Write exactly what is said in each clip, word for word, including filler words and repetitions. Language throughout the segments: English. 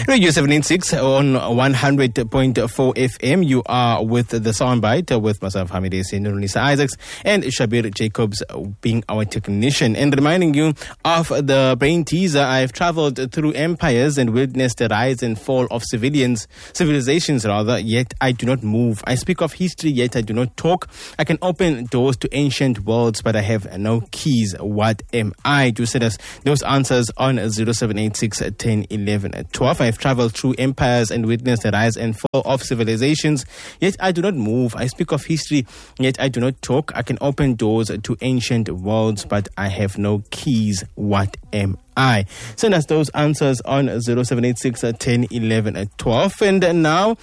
Radio seven eighty-six on one hundred point four F M. You are with the Soundbite with myself, Hamid Yasin, Nurunisa Isaacs, and Shabir Jacobs being our technician. And reminding you of the brain teaser, I've traveled through empires and witnessed the rise and fall of civilians, civilizations rather, yet I do not move. I speak of history, yet I do not talk. I can open doors to ancient worlds, but I have no keys. What am I? Do send us those answers on zero seven eight six, ten, eleven, twelve. I've traveled through empires and witnessed the rise and fall of civilizations, yet I do not move. I speak of history, yet I do not talk. I can open doors to ancient worlds, but I have no keys. What am I? Send us those answers on zero seven eight six, ten, eleven, twelve. And now,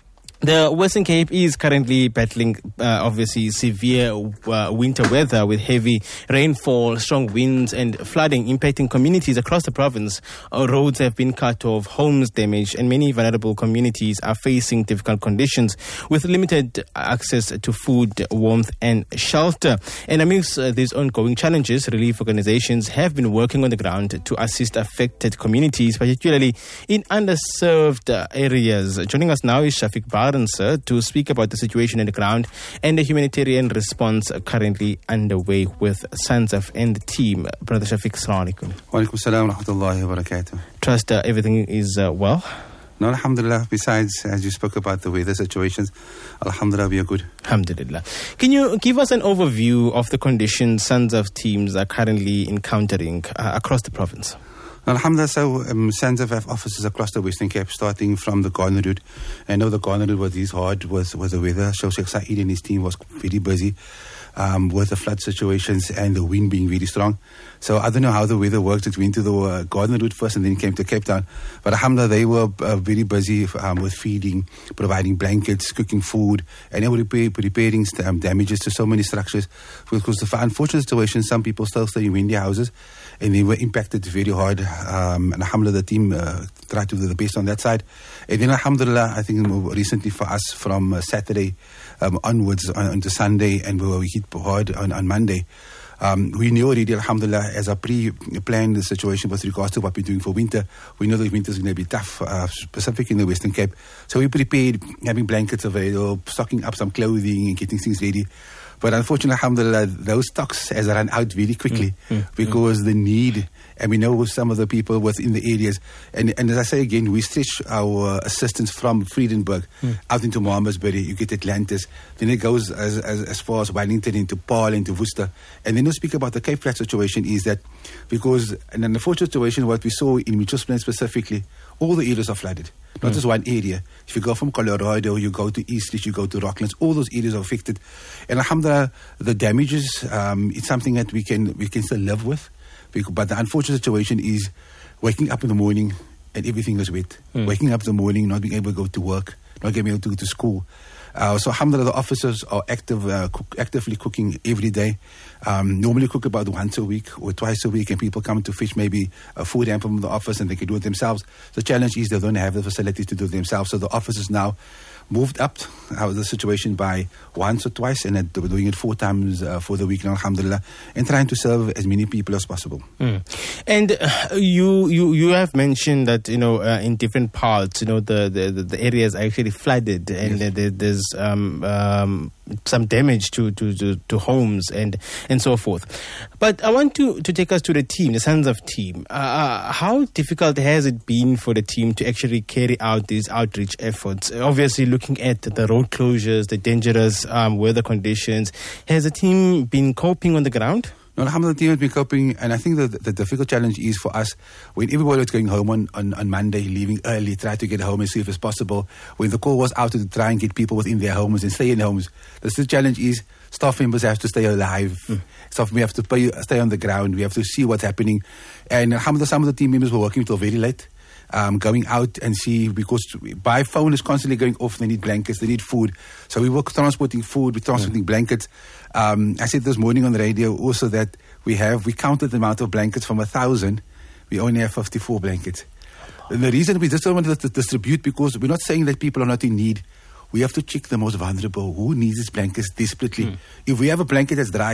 the Western Cape is currently battling, uh, obviously, severe uh, winter weather with heavy rainfall, strong winds and flooding impacting communities across the province. Uh, roads have been cut off, homes damaged, and many vulnerable communities are facing difficult conditions with limited access to food, warmth and shelter. And amidst uh, these ongoing challenges, relief organizations have been working on the ground to assist affected communities, particularly in underserved uh, areas. Joining us now is Shafiq Bar, sir, to speak about the situation on the ground and the humanitarian response currently underway with SANZAF and the team. Brother Shafiq, assalamu alaikum. Wa alaikum salam wa rahmatullahi wa barakatuh. Trust uh, everything is uh, well? No, alhamdulillah. Besides, as you spoke about the weather situations, alhamdulillah, we are good. Alhamdulillah. Can you give us an overview of the conditions SANZAF teams are currently encountering uh, across the province? Alhamdulillah, so um, SANZAF have offices across the Western Cape, starting from the Garden Route. I know the Garden Route was this hard with, with the weather. So Sheikh Saeed and his team was very busy um, with the flood situations and the wind being very strong. So I don't know how the weather worked. It went to the uh, Garden Route first and then came to Cape Town. But alhamdulillah, they were uh, very busy um, with feeding, providing blankets, cooking food, and they were repair, repairing um, damages to so many structures. Because the unfortunate situation, some people still stay in windy houses, and they were impacted very hard. Um, and alhamdulillah, the team uh, tried to do the best on that side. And then alhamdulillah, I think recently for us, from uh, Saturday um, onwards on, on to Sunday, and we hit hard on, on Monday. Um, we knew already, alhamdulillah, as a pre-planned the situation with regards to what we're doing for winter. We know that winter is going to be tough, uh, specifically in the Western Cape. So we prepared, having blankets available, stocking up some clothing and getting things ready. But unfortunately, alhamdulillah, those stocks has run out very quickly mm, mm, because mm. the need, and we know some of the people within the areas. And, and as I say again, we stretch our assistance from Friedenberg mm. out into Mohammedsbury, you get Atlantis. Then it goes as, as, as far as Wellington, into Paarl, into Worcester. And then we speak about the Cape Flat situation is that because, in an unfortunate situation, what we saw in Mitchells Plain specifically, all the areas are flooded. Not mm. just one area. If you go from Colorado, you go to Eastridge, you go to Rocklands, all those areas are affected. And alhamdulillah, the damages, um, it's something that we can we can still live with. But the unfortunate situation is waking up in the morning and everything is wet. Mm. Waking up in the morning, not being able to go to work, not being able to go to school. Uh, so alhamdulillah, the officers are active, uh, cook, actively cooking every day. Um, normally cook about once a week or twice a week, and people come to fetch maybe a food hamper from the office and they can do it themselves. The challenge is they don't have the facilities to do it themselves. So the officers now moved up out of the situation by once or twice, and they're doing it four times uh, for the week now, alhamdulillah, and trying to serve as many people as possible. Mm. And uh, you, you you have mentioned that, you know, uh, in different parts, you know, the, the, the areas are actually flooded, and yes. there, there's um, um, some damage to, to, to, to homes and, and so forth. But I want to, to take us to the team, the SANZAF team. Uh, how difficult has it been for the team to actually carry out these outreach efforts? Obviously, looking at the road closures, the dangerous um, weather conditions, has the team been coping on the ground? No, alhamdulillah, the team has been coping, and I think the, the difficult challenge is for us when everybody was going home on, on, on Monday, leaving early, try to get home as safe as possible. When the call was out to try and get people within their homes and stay in homes, the challenge is staff members have to stay alive. Mm. Staff we have to pay, stay on the ground. We have to see what's happening. And alhamdulillah, some of the team members were working till very late. Um, going out and see, because by phone is constantly going off. They need blankets, they need food. So we were transporting food, we're transporting yeah. blankets. Um, I said this morning on the radio also that we have, we counted the amount of blankets from a thousand, we only have fifty-four blankets. And the reason we just don't want to distribute, because we're not saying that people are not in need. We have to check the most vulnerable. Who needs these blankets desperately? Mm. If we have a blanket that's dry,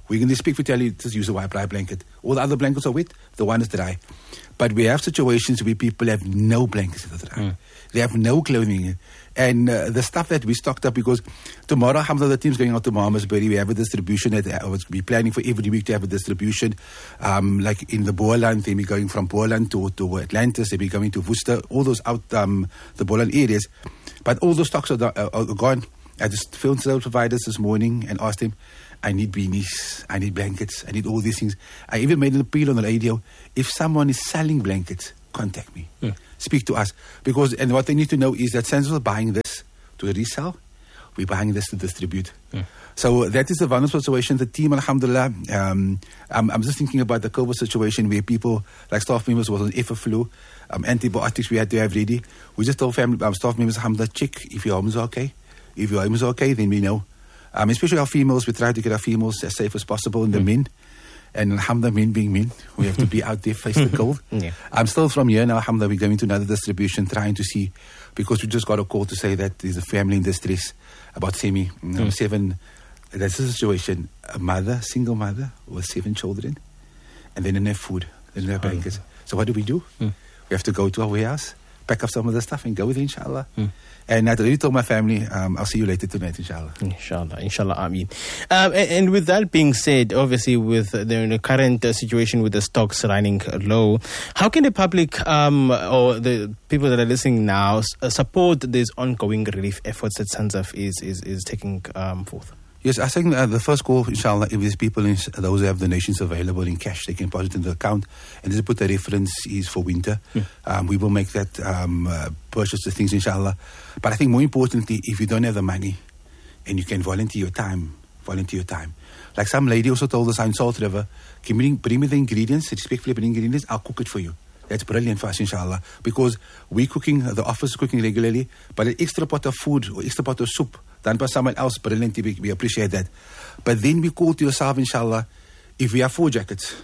We're going to speak for tell you, just use a white dry blanket. All the other blankets are wet, the one is dry. But we have situations where people have no blankets that are dry. Mm. They have no clothing. And uh, the stuff that we stocked up, because tomorrow, Hamza, the team's going out to Malmesbury. We have a distribution. That uh, we're planning for every week to have a distribution. Um, like in the Boerland, they'll be going from Boerland to, to Atlantis. They'll be going to Worcester, all those out um, the Boerland areas. But all those stocks are, are, are gone. I just phoned sales providers this morning and asked them, I need beanies, I need blankets, I need all these things. I even made an appeal on the radio. If someone is selling blankets, contact me. Yeah. Speak to us. Because, and what they need to know is that since we're buying this to resell, we're buying this to distribute. Yeah. So that is the vulnerable situation. The team, alhamdulillah, um, I'm, I'm just thinking about the COVID situation where people, like staff members, was on Efferflu, um, antibiotics we had to have ready. We just told family, um, staff members, alhamdulillah, check if your home is okay. If your home is okay, then we know. Um, especially our females, we try to get our females as safe as possible, and the mm. men. And alhamdulillah, men being men, we have to be out there, face the cold. Yeah. I'm still from here now, alhamdulillah, we're going to another distribution, trying to see, because we just got a call to say that there's a family in distress, about semi, you know, mm. seven, that's the situation, a mother, single mother, with seven children, and they didn't have food, they didn't have blankets. Oh. So what do we do? Mm. We have to go to our warehouse, pack up some of the stuff and go with it, inshallah. Mm. And I already told my family, um, I'll see you later tonight, inshallah. Inshallah, inshallah, Ameen. Um, and, and with that being said, obviously with the, the current uh, situation with the stocks running low, how can the public um, or the people that are listening now uh, support these ongoing relief efforts that SANZAF is, is, is taking um, forth? Yes, I think uh, the first call, inshallah, if there's people, in, those who have donations available in cash, they can deposit in the account. And just put the reference is for winter. Yeah. Um, we will make that um, uh, purchase the things, inshallah. But I think more importantly, if you don't have the money and you can volunteer your time, volunteer your time. Like some lady also told us in Salt River, can bring, bring me the ingredients, respectfully bring ingredients, I'll cook it for you. That's brilliant for us, inshallah. Because we're cooking, the office is cooking regularly, but an extra pot of food or extra pot of soup done by someone else, brilliant, we, we appreciate that. But then we call to yourself, inshallah, if we have four jackets,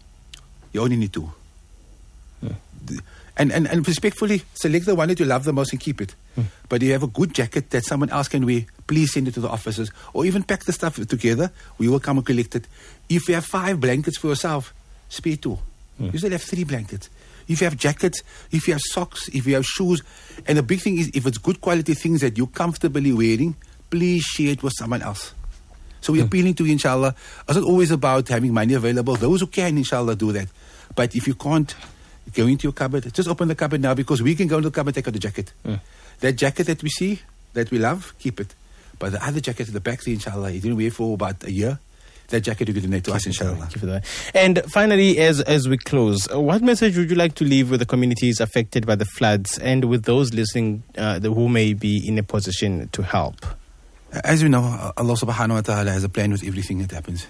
you only need two. Yeah. And, and, and respectfully, select the one that you love the most and keep it. Hmm. But if you have a good jacket that someone else can wear, please send it to the offices. Or even pack the stuff together. We will come and collect it. If you have five blankets for yourself, spare two. Hmm. You still have three blankets. If you have jackets, if you have socks, if you have shoes. And the big thing is, if it's good quality things that you're comfortably wearing, please share it with someone else. So we're hmm. appealing to you, inshallah. It's not always about having money available. Those who can, inshallah, do that. But if you can't, go into your cupboard. Just open the cupboard now, because we can go into the cupboard and take out the jacket. Mm. That jacket that we see, that we love, keep it. But the other jacket in the back, inshallah, you didn't wear for about a year. That jacket you can donate to keep us, inshallah. Keep it there. And finally, as as we close, what message would you like to leave with the communities affected by the floods and with those listening uh, who may be in a position to help? As you know, Allah subhanahu wa ta'ala has a plan with everything that happens.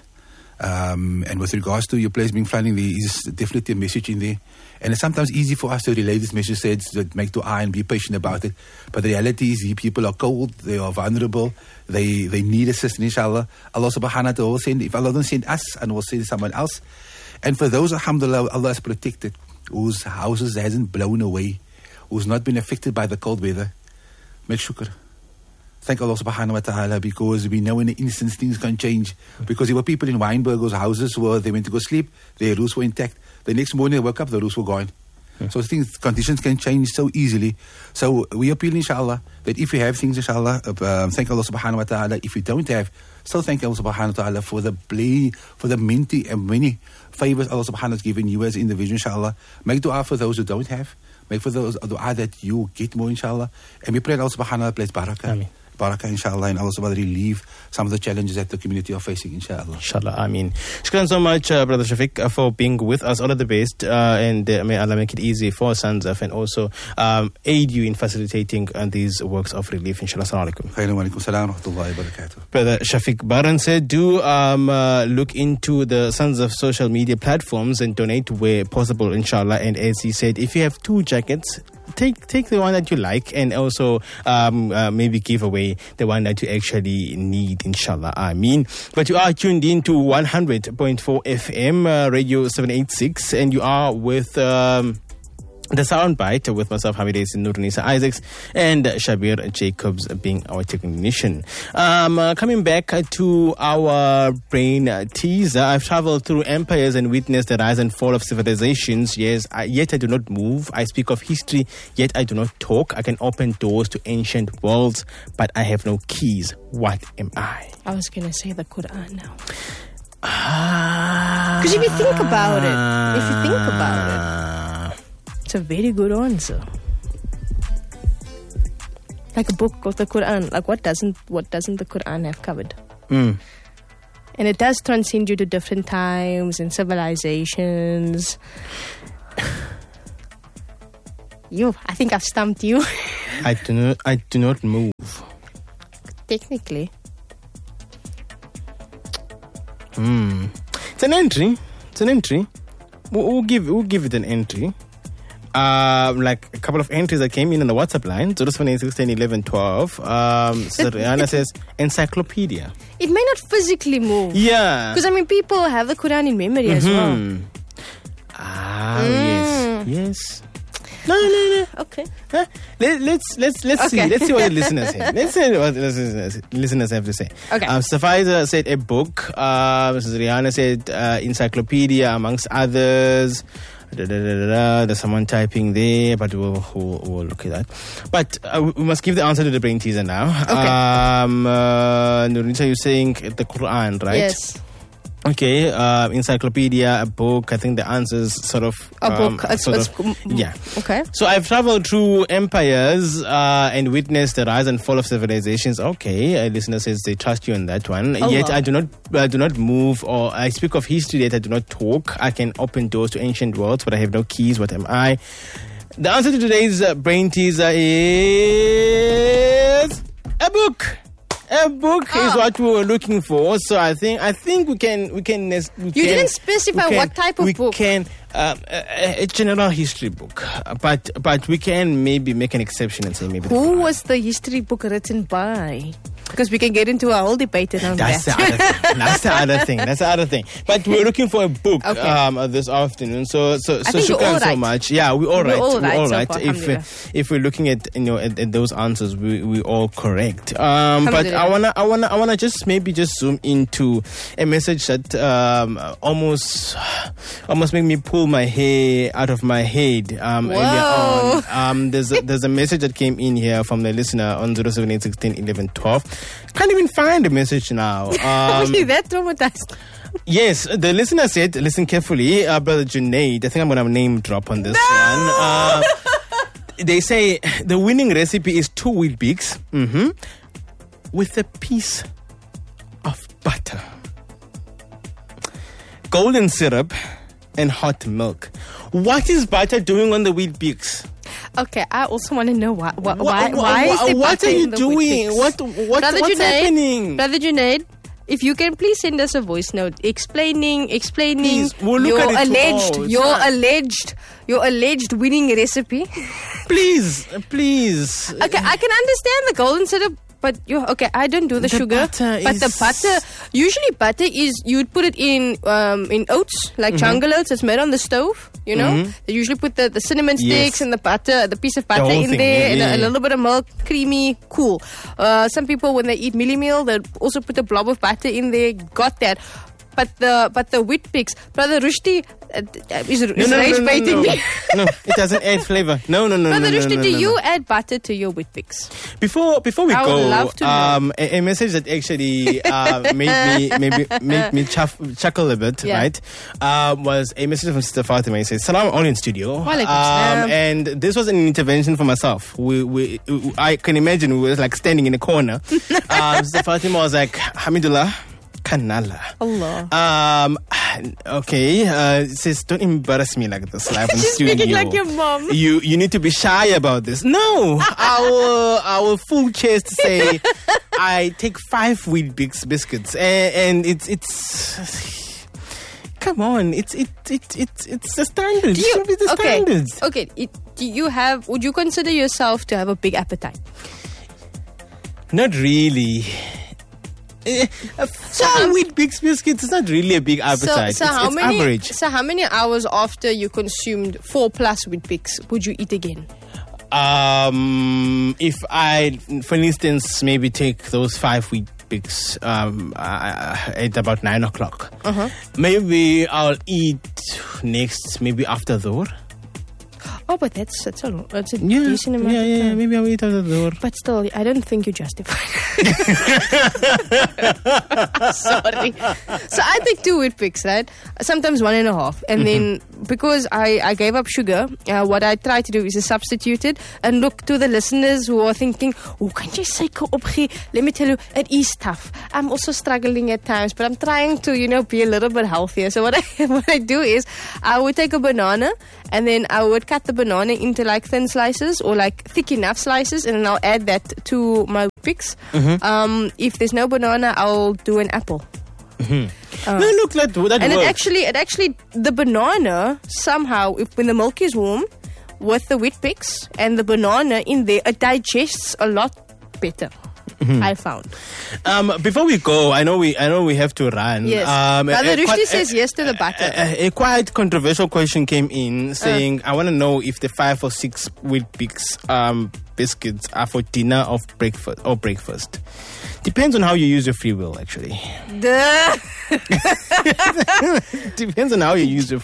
Um, and with regards to your place being flooding, there is definitely a message in there. And it's sometimes easy for us to relay this message, that make dua and be patient about it. But the reality is, these people are cold, they are vulnerable, they they need assistance, inshallah. Allah subhanahu wa ta'ala will send, if Allah don't send us, and will send someone else. And for those, alhamdulillah, Allah has protected, whose houses hasn't blown away, who's not been affected by the cold weather, make shukr. Thank Allah subhanahu wa ta'ala, because we know in an instant things can change. Because there were people in Weinberg whose houses where they went to go sleep, their roofs were intact. The next morning they woke up, the roofs were gone. Yeah. So things, conditions can change so easily. So we appeal, inshallah, that if you have things, inshallah, uh, thank Allah subhanahu wa ta'ala. If you don't have, still thank Allah subhanahu wa ta'ala for the play, for the many and many favors Allah subhanahu wa ta'ala has given you as an individual, inshallah. Make dua for those who don't have. Make for those dua that you get more, inshallah. And we pray that Allah subhanahu wa ta'ala place barakah. Ameen. Barakah, inshallah, and also relieve some of the challenges that the community are facing, inshallah. Inshallah, Ameen. Shukran so much, uh, Brother Shafiq, uh, for being with us. All of the best, uh, and uh, may Allah make it easy for SANZAF and also um, aid you in facilitating uh, these works of relief, inshallah. Assalamu alaikum. Alaikum salam wa rahmatullahi wa barakatuh. Brother Shafiq Baran said, do um, uh, look into the SANZAF social media platforms and donate where possible, inshallah. And as he said, if you have two jackets, Take take the one that you like, and also um, uh, maybe give away the one that you actually need, inshallah. I mean, but you are tuned in to one hundred point four F M, uh, Radio seven eighty-six, and you are with... Um, the soundbite with myself, Hamide Nurunisa Isaacs, and Shabir Jacobs being our technician. Um, uh, coming back to our brain teaser, I've traveled through empires and witnessed the rise and fall of civilizations. Yes, I, yet I do not move. I speak of history, yet I do not talk. I can open doors to ancient worlds, but I have no keys. What am I? I was going to say the Quran now. Because Because if you think about it, if you think about it, it's a very good answer. Like a book of the Quran. Like what doesn't what doesn't the Quran have covered? Mm. And it does transcend you to different times and civilizations. You, I think I've stumped you. I do not. I do not move. Technically. Hmm. It's an entry. It's an entry. We'll, we'll give. We'll give it an entry. Uh, like a couple of entries that came in on the WhatsApp line, zero seven eight one six one zero one one twelve. Um, so Rihanna says encyclopedia. It may not physically move. Yeah. Because I mean, people have the Quran in memory as well. Mhm. Ah, Mm. yes, yes. No, no, no. Okay. Huh? Let, let's let's let's Okay. see. Let's see what the listeners say. Let's see what the listeners, listeners have to say. Okay. Um, Safiza said a book. Uh, Missus Rihanna said uh, encyclopedia, amongst others. Da, da, da, da, da. There's someone typing there, but we'll, we'll, we'll look at that. But uh, we must give the answer to the brain teaser now. Okay. Um, uh, Nurunisa, you're saying the Quran, right? Yes. Okay, uh, encyclopedia, a book. I think the answers sort of A um, book. It's, sort it's, of, yeah. Okay. So I've traveled through empires uh, and witnessed the rise and fall of civilizations. Okay, a listener says they trust you on that one. Oh, yet wow. I do not, I do not move, or I speak of history. Yet I do not talk. I can open doors to ancient worlds, but I have no keys. What am I? The answer to today's uh, brain teaser is a book. A book Oh. is what we were looking for. So I think I think we can we can. We You can, didn't specify we can- what type of we book. can um, a, a general history book, uh, but but we can maybe make an exception and say maybe. the Who Quran. was the history book written by? Because we can get into a whole debate around That's the that. other thing. That's the other thing. That's the other thing. But we're looking for a book Okay. um, uh, this afternoon. So so I so think we're shukran all so right. much. Yeah, we're all We're right. all We're right all so right. far, if uh, alhamdulillah. if we're looking at you know at, at those answers, we we all correct. Um, but I Alhamdulillah. wanna I wanna I wanna just maybe just zoom into a message that um, almost almost made me pull my hair out of my head um, earlier Whoa. on. Um, there's a, there's a message that came in here from the listener on zero seven eight one six one zero one one twelve. Can't even find the message now. Was Um, he that traumatized? yes, the listener said, listen carefully, uh, Brother Junaid. I think I'm going to name drop on this one. Uh, they say the winning recipe is two Weet-Bix mm-hmm, with a piece of butter, golden syrup, and hot milk. What is butter doing on the Weet-Bix? Okay, I also want to know why. Why? Wha- Why, wha- why is wha- there what butter are you in the doing? Weet-Bix? What, what Brother what's Junaid, happening? Brother Junaid, if you can please send us a voice note explaining, explaining Please, we'll look your at it alleged, tomorrow. It's your fine. alleged, your alleged winning recipe. Please, please. Okay, I can understand the golden syrup, but you okay? I don't do the, The sugar, butter but the is- butter. Usually, butter is you'd put it in um, in oats, like Mm-hmm. jungle oats. It's made on the stove. You know, they usually put the, the cinnamon sticks Yes. and the butter, the piece of butter whole in thing, there, yeah, and yeah, a, a yeah. little bit of milk, creamy, cool. Uh, some people when they eat millie meal, they also put a blob of butter in there. Got that. But the but the Weet-Bix, Brother Rushdie uh, is, is No, no, no, rage no, no, baiting no. me. No, it doesn't add flavor. No, no, no, Brother no, no, Rushdie, no, do no, you no. add butter to your Weet-Bix? Before before we I would go, love to know. um, a, a message that actually uh, made me maybe made me chuff, chuckle a bit, Yeah. right? Uh, was a message from Sister Fatima. It says, "Salam all in studio." Walaikum salam. Um, and this was an intervention for myself. We, we, I can imagine we were like standing in a corner. um, Sister Fatima was like, "Hamidullah, Kanala." Allah. Um. Okay. Uh. It says, "Don't embarrass me like this live in She's studio. speaking like your mom. You you need to be shy about this." No, I will I will full chest say I take five Weet-Bix biscuits, and, and it's it's. Come on, it's it it it's it's the standards. Do It you, should be the okay, standards. okay. It, do you have? Would you consider yourself to have a big appetite? Not really. Eh, uh, so wheat bix biscuits is not really a big appetite. So, so it's, how it's many? average. So how many hours after you consumed four plus Weet-Bix would you eat again? Um, if I, for instance, maybe take those five wheat bix um, uh, at about nine o'clock, Uh-huh. maybe I'll eat next, maybe after Dhuhr. Oh, but that's that's a lo- that's a Yeah, decent amount yeah, of yeah. time. Maybe I'll eat after Dhuhr. But still, I don't think you're justified. Sorry. So I take two Weet-Bix, right? Sometimes one and a half. And then because I, I gave up sugar, uh, what I try to do is to substitute it. And look, to the listeners who are thinking, oh, can't you suiker opgee? Let me tell you, it is tough. I'm also struggling at times, but I'm trying to, you know, be a little bit healthier. So what I, what I do is I would take a banana and then I would cut the banana into like thin slices or like thick enough slices, and then I'll add that to my Weet-Bix. Um, if there's no banana, I'll do an apple. No, look, that, that And it works. actually, it actually, the banana somehow, if when the milk is warm, with the Weet-Bix and the banana in there, it digests a lot better. I found. Um, before we go, I know we I know we have to run. Yes. Um, Brother a- a Rushdie quite- says a- yes to the butter. A, a quite controversial question came in saying, I want to know if the five or six Weet-Bix um, biscuits are for dinner or breakfast or breakfast. Depends on how you use your free will, actually. Duh. Depends on how you use your